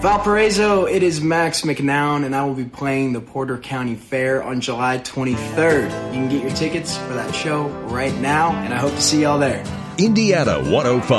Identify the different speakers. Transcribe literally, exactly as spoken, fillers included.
Speaker 1: Valparaiso, it is Max McNown, and I will be playing the Porter County Fair on July twenty-third. You can get your tickets for that show right now, and I hope to see y'all there.
Speaker 2: Indiana one oh five.